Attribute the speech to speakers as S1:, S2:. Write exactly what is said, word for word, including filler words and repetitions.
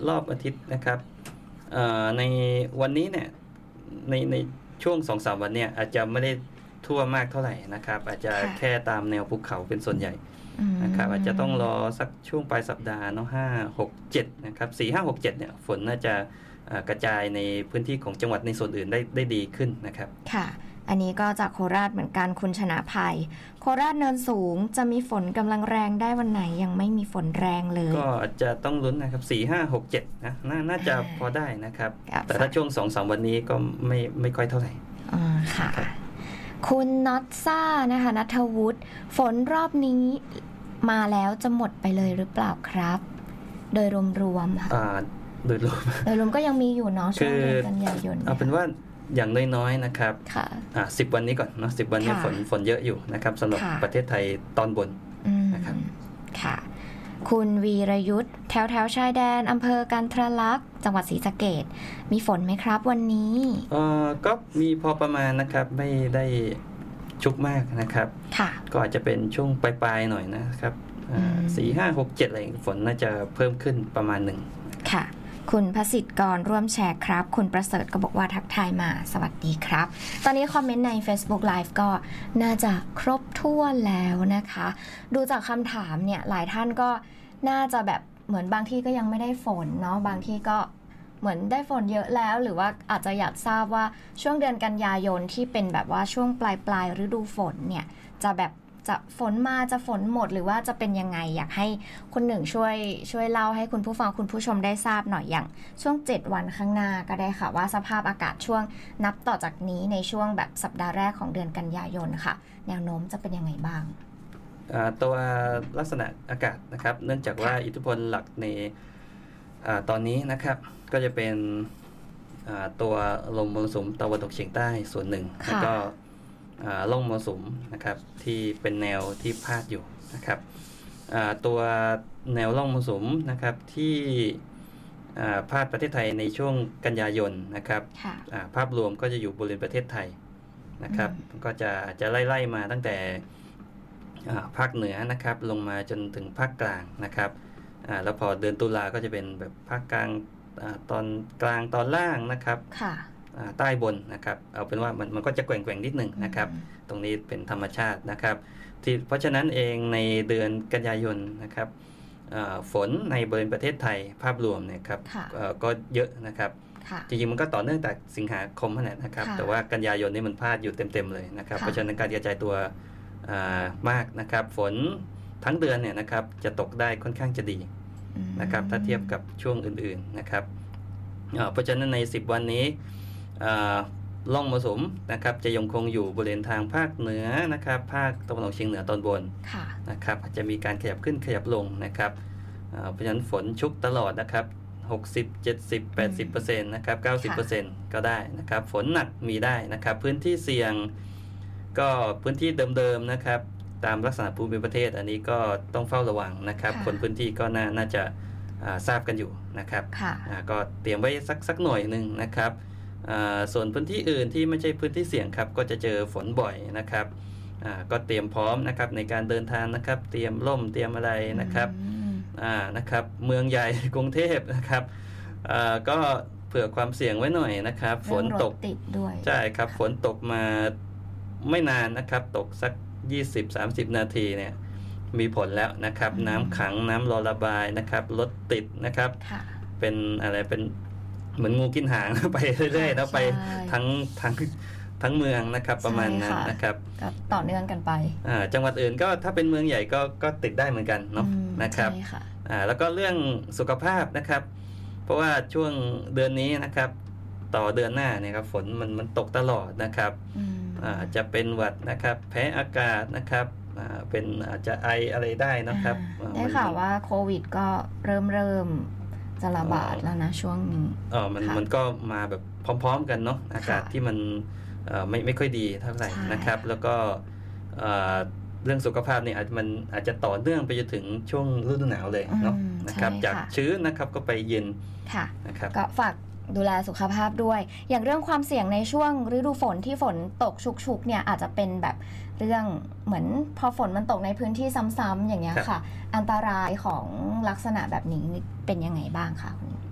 S1: รอบอาทิตย์นะครับในวันนี้เนี่ยในในช่วง สองถึงสาม วันเนี่ยอาจจะไม่ได้ทั่วมากเท่าไหร่นะครับอาจจะแค่ตามแนวภูเขาเป็นส่วนใหญ่นะครับอาจจะต้องรอสักช่วงปลายสัปดาห์เนาะห้า หก เจ็ดนะครับสี่ ห้า หก เจ็ดเนี่ยฝนน่าจะกระจายในพื้นที่ของจังหวัดในส่วนอื่นได้ได้ดีขึ้นนะครับ
S2: ค่ะอันนี้ก็จากโคราชเหมือนกันคุณชนะภัยโคราชเนินสูงจะมีฝนกำลังแรงได้วันไหนยังไม่มีฝนแรงเลย
S1: ก็อาจจะต้องลุ้นนะครับสี่ ห้า หก เจ็ดนะน น่าจะพอได้นะครับแต่ถ้าช่วง สองถึงสาม วันนี้ก็ไม่ไม่ค่อยเท่าไหร่
S2: อ่าค่ะคุณน็อตซ่านะคะณัฐวุฒิฝนรอบนี้มาแล้วจะหมดไปเลยหรือเปล่าครับโดยรวมๆค่ะ
S1: โดยรวม
S2: โดยรวมก็ยังมีอยู่เนาะช่วงเดือนกันยายน
S1: เอาเป็นว่าอย่างน้อยๆนะครับ
S2: ค่ะ
S1: อ่าสิบวันนี้ก่อนเนาะสิบวันนี้ฝนฝนเยอะอยู่นะครับสำหรับประเทศไทยตอนบนนะครับ
S2: ค่ะคุณวีรยุทธ์แถวแถวชายแดนอำเภอกันทรลักษณ์จังหวัดศรีสะเกษมีฝนไหมครับวันนี้
S1: เอ่อก็มีพอประมาณนะครับไม่ได้ชุกมากนะครับ
S2: ค่ะ
S1: ก็อาจจะเป็นช่วงปลายๆหน่อยนะครับสี่ ห้า หก เจ็ดอะไรฝนน่าจะเพิ่มขึ้นประมาณหนึ่ง
S2: ค่ะคุณพสิทธิ์กรร่วมแชร์ครับคุณประเสริฐก็บอกว่าทักทายมาสวัสดีครับตอนนี้คอมเมนต์ใน Facebook Live ก็น่าจะครบถ้วนแล้วนะคะดูจากคำถามเนี่ยหลายท่านก็น่าจะแบบเหมือนบางที่ก็ยังไม่ได้ฝนเนาะบางที่ก็เหมือนได้ฝนเยอะแล้วหรือว่าอาจจะอยากทราบว่าช่วงเดือนกันยายนที่เป็นแบบว่าช่วงปลายปลายฤดูฝนเนี่ยจะแบบจะฝนมาจะฝนหมดหรือว่าจะเป็นยังไงอยากให้คุณหนึ่งช่วยช่วยเล่าให้คุณผู้ฟังคุณผู้ชมได้ทราบหน่อยอย่างช่วงเจ็ดวันข้างหน้าก็ได้ค่ะว่าสภาพอากาศช่วงนับต่อจากนี้ในช่วงแบบสัปดาห์แรกของเดือนกันยายนค่ะแนวโน้มจะเป็นยังไงบ้าง
S1: ตัวลักษณะอากาศนะครับเนื่องจากว่าอิทธิพลหลักในตอนนี้นะครับก็จะเป็นตัวลมมรสุมตะวันตกเฉียงใต้ส่วนหนึ่งแล้วก็ร่องมรสุมนะครับที่เป็นแนวที่พาดอยู่นะครับตัวแนวร่องมรสุมนะครับที่พาดประเทศไทยในช่วงกันยายนนะครับภาพรวมก็จะอยู่บริเวณประเทศไทยนะครับก็จะจะไล่ๆมาตั้งแต่ภาคเหนือนะครับลงมาจนถึงภาคกลางนะครับแล้วพอเดือนตุลาก็จะเป็นแบบภาคกลางตอนกลางตอนล่างนะครับใต้บนนะครับเอาเป็นว่ามันมันก็จะแกว่งๆนิดหนึ่งนะครับตรงนี้เป็นธรรมชาตินะครับที่เพราะฉะนั้นเองในเดือนกันยายนนะครับฝนในบริเวณประเทศไทยภาพรวมเนี่ยครับก็เยอะนะครับจริงๆมันก็ต่อเนื่องจากสิงหาคมนั่นแหละนะครับแต่ว่ากันยายนนี่มันพาดอยู่เต็มๆเลยนะครับเพราะฉะนั้นการกระจายตัวมากนะครับฝนทั้งเดือนเนี่ยนะครับจะตกได้ค่อนข้างจะดีนะครับถ้าเทียบกับช่วงอื่นๆนะครับเพราะฉะนั้นในสิบวันนี้ร่องมรสุมนะครับจะยังคงอยู่บริเวณทางภาคเหนือนะครับภาคตะวันออกเฉียงเหนือตอนบนนะครับอาจจะมีการขยับขึ้นขยับลงนะครับเพราะฉะนั้นฝนชุกตลอดนะครับหกสิบ เจ็ดสิบ แปดสิบเปอร์เซ็นต์ นะครับ เก้าสิบเปอร์เซ็นต์ ก็ได้นะครับฝนหนักมีได้นะครับพื้นที่เสี่ยงก็พื้นที่เดิมๆนะครับตามลักษณะภูมิประเทศอันนี้ก็ต้องเฝ้าระวังนะครับคนพื้นที่ก็น่าน่าจะทราบกันอยู่นะครับก็เตรียมไว้สักสักหน่อยนึงนะครับส่วนพื้นที่อื่นที่ไม่ใช่พื้นที่เสี่ยงครับก็จะเจอฝนบ่อยนะครับก็เตรียมพร้อมนะครับในการเดินทางนะครับเตรียมร่มเตรียมอะไรนะครับนะครับเมืองใหญ่กรุงเทพนะครับก็เผื่อความเสี่ยงไว้หน่อยนะครับฝนตก
S2: ติดด้วย
S1: ใช่ครับฝนตกมาไม่นานนะครับตกสัก ยี่สิบถึงสามสิบ นาทีเนี่ยมีผลแล้วนะครับน้ำขังน้ำรอระบายนะครับรถติดนะครับเป็นอะไรเป็นเหมือนงูกินหางไปเรื่อยๆแล้วไปทั้งทั้งทั้งเมืองนะครับประมาณนั้นนะครับ
S2: ต่อเนื่องกันไป
S1: จังหวัดอื่นก็ถ้าเป็นเมืองใหญ่ก็ก็ติดได้เหมือนกันเนาะนะครับแล้วก็เรื่องสุขภาพนะครับเพราะว่าช่วงเดือนนี้นะครับต่อเดือนหน้าเนี่ยครับฝนมันมันตกตลอดนะครับจะเป็นหวัดนะครับแพ้อากาศนะครับเป็นอาจจะไออะไรได้นะครับ
S2: ได้ข่าวว่าโควิดก็เริ่มเริ่มจะระบาดแล้วนะช่วงนี้
S1: อ๋อมันมันก็มาแบบพร้อมๆกันเนาะอากาศที่มันไม่ไม่ค่อยดีเท่าไหร่นะครับแล้วก็เรื่องสุขภาพเนี่ยอาจมันอาจจะต่อเนื่องไปจนถึงช่วงฤดูหนาวเลยเนาะนะครับจากชื้นนะครับก็ไปเย็นนะครับ
S2: ก็ฝากดูแลสุขภาพด้วยอย่างเรื่องความเสี่ยงในช่วงฤดูฝนที่ฝนตกชุกๆเนี่ยอาจจะเป็นแบบเรื่องเหมือนพอฝนมันตกในพื้นที่ซ้ำๆอย่างเงี้ยค่ะอันตรายของลักษณะแบบนี้เป็นยังไงบ้างคะ